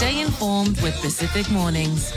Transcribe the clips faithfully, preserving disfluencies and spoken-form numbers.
Stay informed with Pacific Mornings.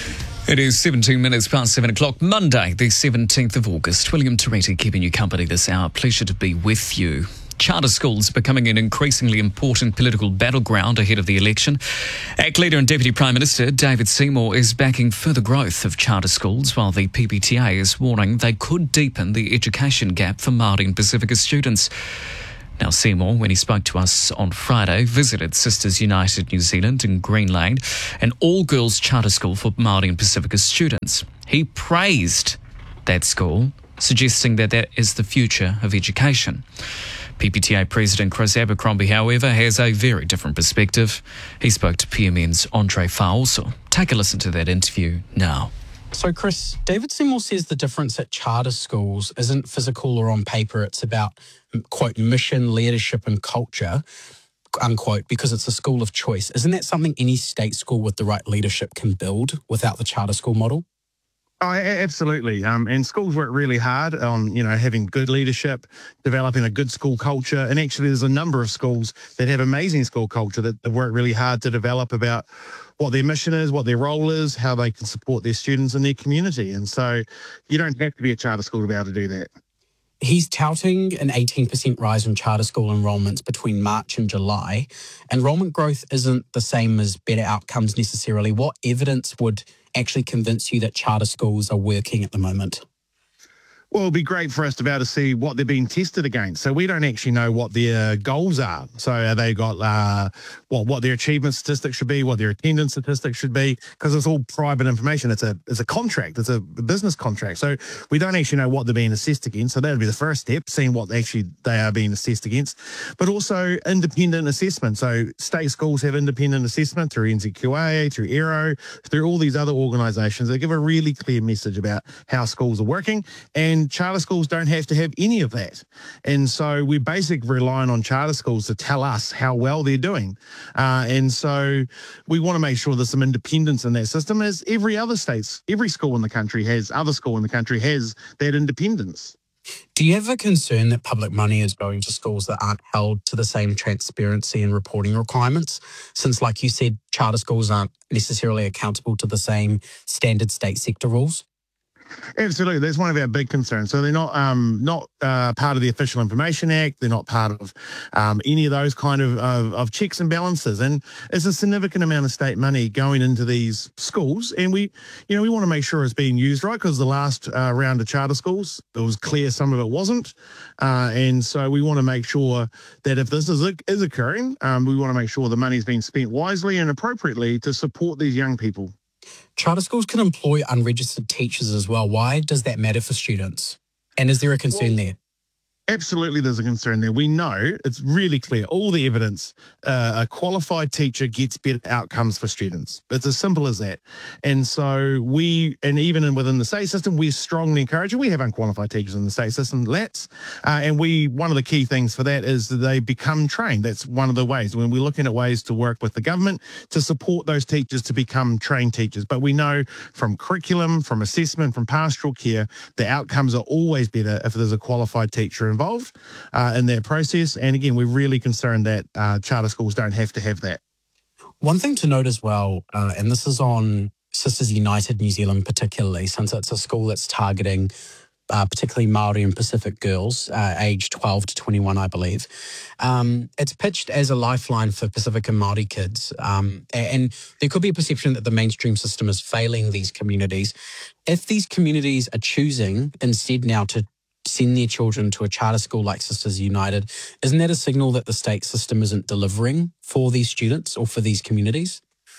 It is seventeen minutes past seven o'clock, Monday, the seventeenth of August. William Torretti keeping you company this hour. Pleasure to be with you. Charter schools becoming an increasingly important political battleground ahead of the election. A C T Leader and Deputy Prime Minister David Seymour is backing further growth of charter schools, while the P P T A is warning they could deepen the education gap for Māori and Pacifica students. Now, Seymour, when he spoke to us on Friday, visited Sisters United New Zealand in Green Lane, an all-girls charter school for Māori and Pacifica students. He praised that school, suggesting that that is the future of education. P P T A President Chris Abercrombie, however, has a very different perspective. He spoke to P M N's Andre Fa'oso. Take a listen to that interview now. So, Chris, David Seymour says the difference at charter schools isn't physical or on paper. It's about, quote, mission, leadership and culture, unquote, because it's a school of choice. Isn't that something any state school with the right leadership can build without the charter school model? Oh, absolutely. Um, and schools work really hard on, you know, having good leadership, developing a good school culture. And actually, there's a number of schools that have amazing school culture that, that work really hard to develop about what their mission is, what their role is, how they can support their students and their community. And so you don't have to be a charter school to be able to do that. He's touting an eighteen percent rise in charter school enrolments between March and July. Enrolment growth isn't the same as better outcomes necessarily. What evidence would actually convince you that charter schools are working at the moment? Well, it'd be great for us to be able to see what they're being tested against. So we don't actually know what their goals are. So have they got uh, what what their achievement statistics should be, what their attendance statistics should be, because it's all private information. It's a it's a contract. It's a business contract. So we don't actually know what they're being assessed against. So that would be the first step, seeing what actually they are being assessed against. But also independent assessment. So state schools have independent assessment through N Z Q A, through A E R O, through all these other organisations that give a really clear message about how schools are working. And charter schools don't have to have any of that. And so we're basically relying on charter schools to tell us how well they're doing. Uh, and so we want to make sure there's some independence in that system, as every other state's, every school in the country has, other school in the country has that independence. Do you have a concern that public money is going to schools that aren't held to the same transparency and reporting requirements? Since, like you said, charter schools aren't necessarily accountable to the same standard state sector rules? Absolutely. That's one of our big concerns. So they're not um, not uh, part of the Official Information Act. They're not part of um, any of those kind of, of, of checks and balances. And it's a significant amount of state money going into these schools. And we, you know, we want to make sure it's being used right, because the last uh, round of charter schools, it was clear some of it wasn't. Uh, and so we want to make sure that if this is, is occurring, um, we want to make sure the money's being spent wisely and appropriately to support these young people. Charter schools can employ unregistered teachers as well. Why does that matter for students? And is there a concern well, there? Absolutely, there's a concern there. We know, it's really clear, all the evidence, uh, a qualified teacher gets better outcomes for students. It's as simple as that. And so we, and even within the state system, we strongly encourage it. We have unqualified teachers in the state system, let's, uh, and we, one of the key things for that is that they become trained. That's one of the ways, when we're looking at ways to work with the government to support those teachers to become trained teachers. But we know from curriculum, from assessment, from pastoral care, the outcomes are always better if there's a qualified teacher involved uh, in that process. And again, we're really concerned that uh, charter schools don't have to have that. One thing to note as well, uh, and this is on Sisters United New Zealand particularly, since it's a school that's targeting uh, particularly Māori and Pacific girls, uh, aged twelve to twenty-one, I believe. Um, it's pitched as a lifeline for Pacific and Māori kids. Um, and there could be a perception that the mainstream system is failing these communities. If these communities are choosing instead now to send their children to a charter school like Sisters United, isn't that a signal that the state system isn't delivering for these students or for these communities?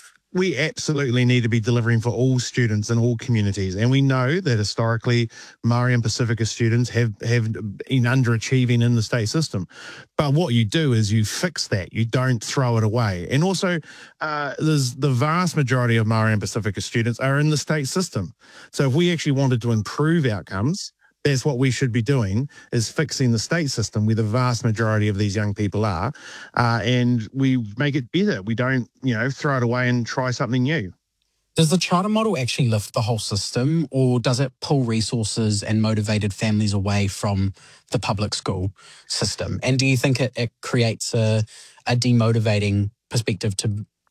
We absolutely need to be delivering for all students in all communities. And we know that historically, Māori and Pacifica students have, have been underachieving in the state system. But what you do is you fix that. You don't throw it away. And also, uh, there's the vast majority of Māori and Pacifica students are in the state system. So if we actually wanted to improve outcomes, that's what we should be doing, is fixing the state system where the vast majority of these young people are, uh, and we make it better. We don't, you know, throw it away and try something new. Does the charter model actually lift the whole system, or does it pull resources and motivated families away from the public school system? And do you think it, it creates a, a demotivating perspective to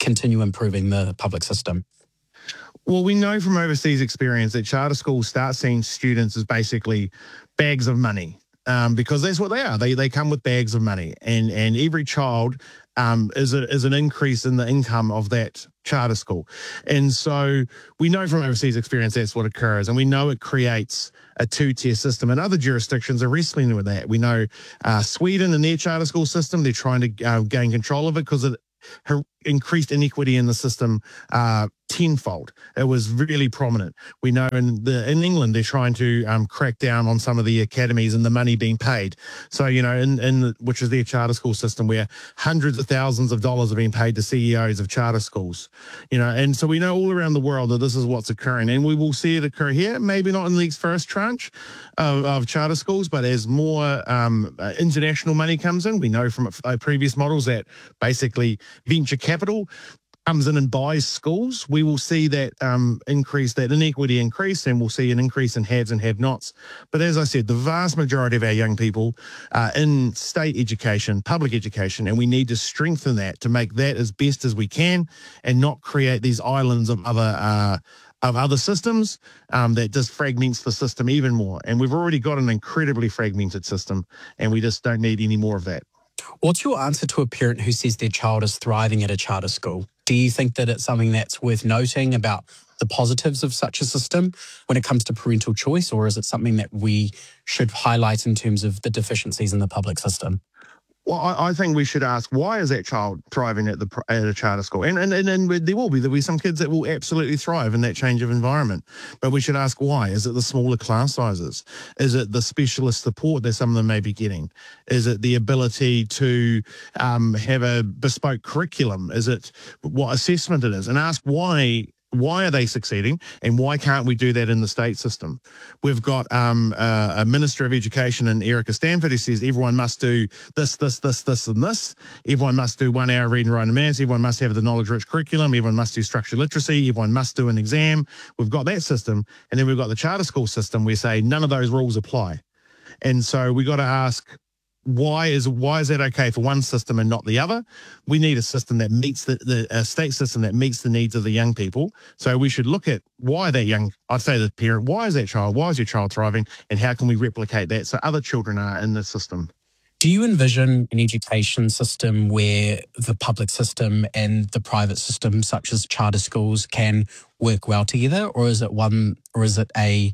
continue improving the public system? Well, we know from overseas experience that charter schools start seeing students as basically bags of money, um, because that's what they are. They they come with bags of money, and and every child um, is a, is an increase in the income of that charter school, and so we know from overseas experience that's what occurs, and we know it creates a two-tier system. And other jurisdictions are wrestling with that. We know uh, Sweden and their charter school system, they're trying to uh, gain control of it because it increased inequity in the system uh, tenfold. It was really prominent. We know in the in England they're trying to um, crack down on some of the academies and the money being paid. So you know, in, in the, which is their charter school system, where hundreds of thousands of dollars are being paid to C E Os of charter schools. You know, and so we know all around the world that this is what's occurring, and we will see it occur here. Maybe not in the first tranche of, of charter schools, but as more um, uh, international money comes in, we know from uh, previous models that basically venture capital comes in and buys schools, we will see that um, increase, that inequity increase, and we'll see an increase in haves and have-nots. But as I said, the vast majority of our young people are in state education, public education, and we need to strengthen that to make that as best as we can and not create these islands of other uh, of other systems um, that just fragments the system even more. And we've already got an incredibly fragmented system, and we just don't need any more of that. What's your answer to a parent who says their child is thriving at a charter school? Do you think that it's something that's worth noting about the positives of such a system when it comes to parental choice, or is it something that we should highlight in terms of the deficiencies in the public system? Well, I, I think we should ask, why is that child thriving at the at a charter school? And and, and and there will be there will be some kids that will absolutely thrive in that change of environment. But we should ask why. Is it the smaller class sizes? Is it the specialist support that some of them may be getting? Is it the ability to um, have a bespoke curriculum? Is it what assessment it is? And ask why. Why are they succeeding, and why can't we do that in the state system? We've got um, uh, a Minister of Education in Erica Stanford who says everyone must do this, this, this, this, and this. Everyone must do one hour reading, writing, and maths. Everyone must have the knowledge-rich curriculum. Everyone must do structured literacy. Everyone must do an exam. We've got that system, and then we've got the charter school system. We say none of those rules apply, and so we got to ask. Why is why is that okay for one system and not the other? We need a system that meets the, the a state system that meets the needs of the young people. So we should look at why that young, I'd say the parent, why is that child, why is your child thriving, and how can we replicate that so other children are in the system? Do you envision an education system where the public system and the private system, such as charter schools, can work well together, or is it one, or is it a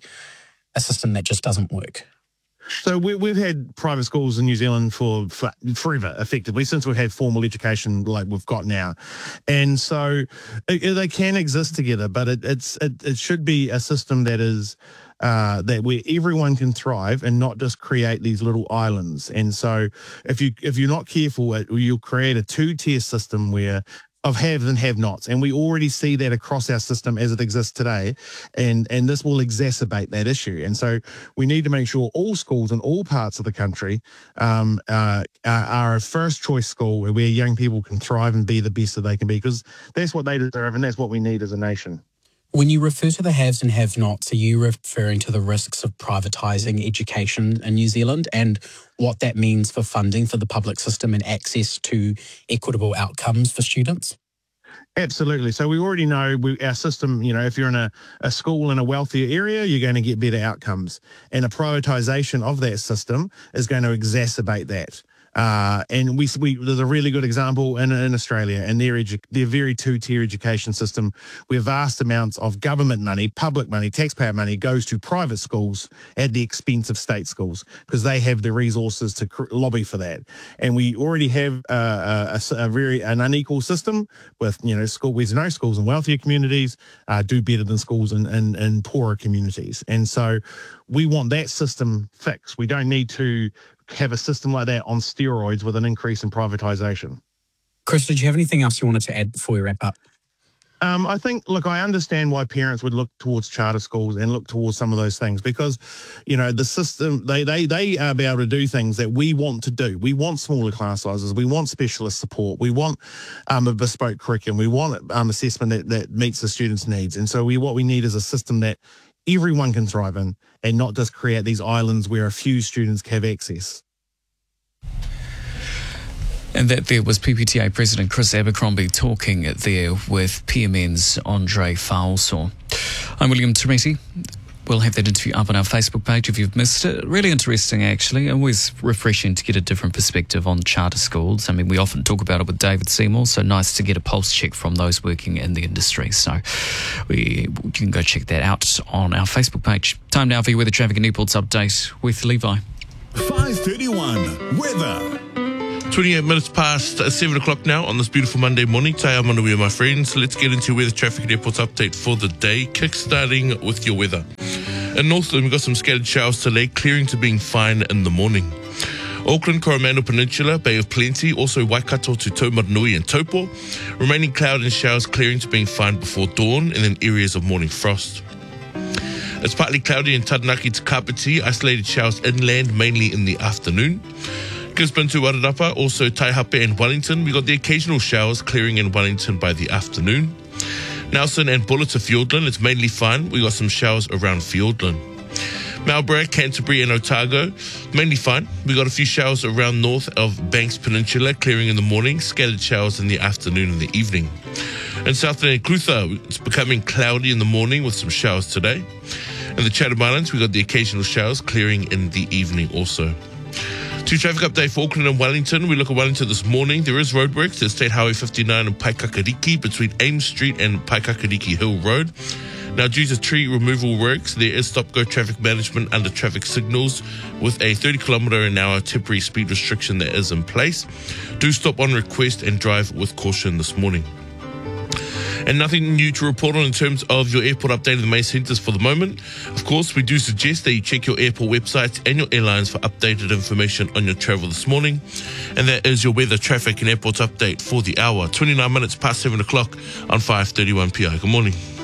a system that just doesn't work? So we, we've had private schools in New Zealand for, for forever, effectively, since we've had formal education like we've got now. And so it, they can exist together, but it, it's it, it should be a system that is uh, that where everyone can thrive and not just create these little islands. And so if you if you're not careful, it, you'll create a two-tier system where of haves and have-nots, and we already see that across our system as it exists today, and and this will exacerbate that issue. And so we need to make sure all schools in all parts of the country um, uh, are a first-choice school where young people can thrive and be the best that they can be, because that's what they deserve, and that's what we need as a nation. When you refer to the haves and have-nots, are you referring to the risks of privatising education in New Zealand and what that means for funding for the public system and access to equitable outcomes for students? Absolutely. So we already know we, our system, you know, if you're in a, a school in a wealthier area, you're going to get better outcomes. And a privatisation of that system is going to exacerbate that. Uh, and we, we there's a really good example in, in Australia and their, edu- their very two-tier education system where vast amounts of government money, public money, taxpayer money goes to private schools at the expense of state schools because they have the resources to cr- lobby for that. And we already have uh, a, a very an unequal system with, you know, school, we know schools in wealthier communities uh, do better than schools in, in, in poorer communities. And so we want that system fixed. We don't need to have a system like that on steroids with an increase in privatisation. Chris, did you have anything else you wanted to add before we wrap up? Um, I think, look, I understand why parents would look towards charter schools and look towards some of those things because, you know, the system, they they they are be able to do things that we want to do. We want smaller class sizes. We want specialist support. We want um, a bespoke curriculum. We want um, assessment that, that meets the students' needs. And so we what we need is a system that everyone can thrive in and not just create these islands where a few students have access. And that there was P P T A President Chris Abercrombie talking there with P M N's Andre Faulsor. I'm William Teresi. We'll have that interview up on our Facebook page if you've missed it. Really interesting, actually. Always refreshing to get a different perspective on charter schools. I mean, we often talk about it with David Seymour, so nice to get a pulse check from those working in the industry. So we you can go check that out on our Facebook page. Time now for your weather, traffic and airports update with Levi. five thirty-one weather. twenty-eight minutes past seven o'clock now on this beautiful Monday morning. Te ao mana, my friends. Let's get into weather, traffic and airports update for the day. Kick-starting with your weather. In Northland, we've got some scattered showers today, clearing to being fine in the morning. Auckland, Coromandel Peninsula, Bay of Plenty, also Waikato to Taumarunui and Taupo. Remaining cloud and showers clearing to being fine before dawn, and then areas of morning frost. It's partly cloudy in Taranaki to Kapiti, isolated showers inland, mainly in the afternoon. Gisborne to Wairarapa, also Taihape and Wellington. We got the occasional showers clearing in Wellington by the afternoon. Nelson and Buller to Fiordland, it's mainly fine. We got some showers around Fiordland. Marlborough, Canterbury and Otago, mainly fine. We got a few showers around north of Banks Peninsula, clearing in the morning, scattered showers in the afternoon and the evening. In Southland and Clutha, it's becoming cloudy in the morning with some showers today. In the Chatham Islands, we got the occasional showers clearing in the evening also. To traffic update for Auckland and Wellington. We look at Wellington this morning. There is roadworks at State Highway fifty-nine and Paikakariki between Ames Street and Paikakariki Hill Road. Now, due to tree removal works, there is stop-go traffic management under traffic signals with a thirty kilometre an hour temporary speed restriction that is in place. Do stop on request and drive with caution this morning. And nothing new to report on in terms of your airport update of the main centres for the moment. Of course, we do suggest that you check your airport websites and your airlines for updated information on your travel this morning. And that is your weather, traffic and airports update for the hour. twenty-nine minutes past seven o'clock on five thirty-one P I. Good morning.